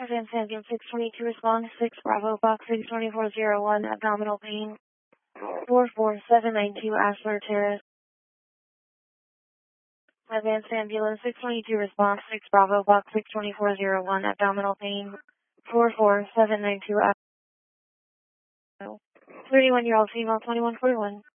Advance ambulance 622, respond 6 Bravo, box 62401, abdominal pain, 44792 Ashler Terrace. Advance ambulance 622, response 6 Bravo, box 62401, abdominal pain, 44792 Ashler. 31-year-old female, 2141.